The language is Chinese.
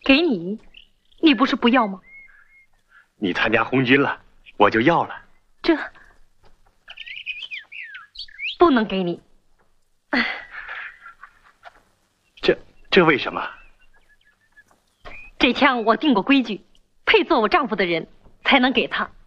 给你，你不是不要吗？ 你参加红军了，我就要了。 这不能给你。 这为什么？ 这枪我定过规矩，配做我丈夫的人才能给他。